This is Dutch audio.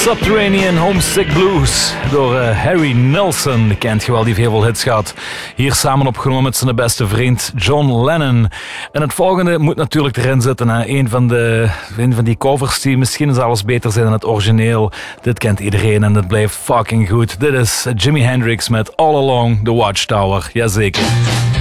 Subterranean Homesick Blues door Harry Nilsson. Kent je wel, die veel hits gehad. Hier samen opgenomen met zijn beste vriend John Lennon. En het volgende moet natuurlijk erin zitten. Hè? Een van die covers die misschien zelfs beter zijn dan het origineel. Dit kent iedereen en het blijft fucking goed. Dit is Jimi Hendrix met All Along the Watchtower. Jazeker.